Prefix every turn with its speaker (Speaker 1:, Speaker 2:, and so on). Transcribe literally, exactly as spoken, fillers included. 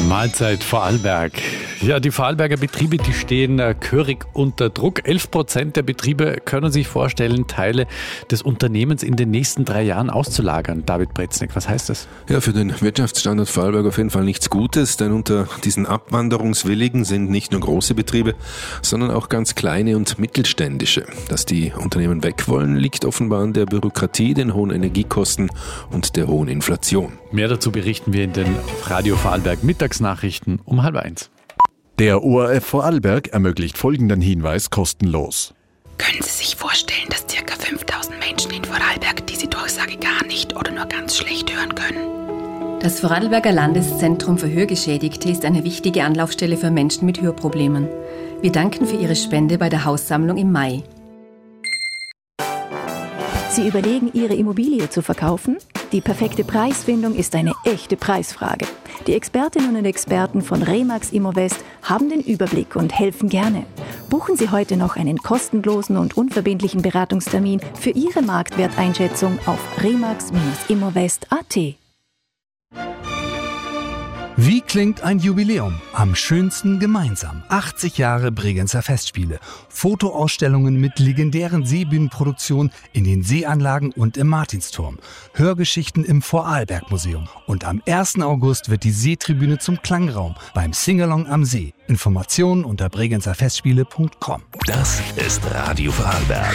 Speaker 1: Mahlzeit Vorarlberg. Ja, die Vorarlberger Betriebe, die stehen äh, gehörig unter Druck. elf Prozent der Betriebe können sich vorstellen, Teile des Unternehmens in den nächsten drei Jahren auszulagern. David Breznik, was heißt das?
Speaker 2: Ja, für den Wirtschaftsstandort Vorarlberg auf jeden Fall nichts Gutes, denn unter diesen Abwanderungswilligen sind nicht nur große Betriebe, sondern auch ganz kleine und mittelständische. Dass die Unternehmen weg wollen, liegt offenbar an der Bürokratie, den hohen Energiekosten und der hohen Inflation.
Speaker 1: Mehr dazu berichten wir in den Radio Vorarlberg Mittagsnachrichten um halb eins.
Speaker 3: Der O R F Vorarlberg ermöglicht folgenden Hinweis kostenlos.
Speaker 4: Können Sie sich vorstellen, dass ca. fünftausend Menschen in Vorarlberg diese Durchsage gar nicht oder nur ganz schlecht hören können?
Speaker 5: Das Vorarlberger Landeszentrum für Hörgeschädigte ist eine wichtige Anlaufstelle für Menschen mit Hörproblemen. Wir danken für Ihre Spende bei der Haussammlung im Mai.
Speaker 6: Sie überlegen, Ihre Immobilie zu verkaufen? Die perfekte Preisfindung ist eine echte Preisfrage. Die Expertinnen und Experten von Remax Immovest haben den Überblick und helfen gerne. Buchen Sie heute noch einen kostenlosen und unverbindlichen Beratungstermin für Ihre Marktwerteinschätzung auf remax Immovest punkt a t.
Speaker 7: Wie klingt ein Jubiläum? Am schönsten gemeinsam. achtzig Jahre Bregenzer Festspiele. Fotoausstellungen mit legendären Seebühnenproduktionen in den Seeanlagen und im Martinsturm. Hörgeschichten im Vorarlberg-Museum. Und am ersten August wird die Seetribüne zum Klangraum beim Singalong am See. Informationen unter bregenzer festspiele punkt com.
Speaker 8: Das ist Radio Vorarlberg.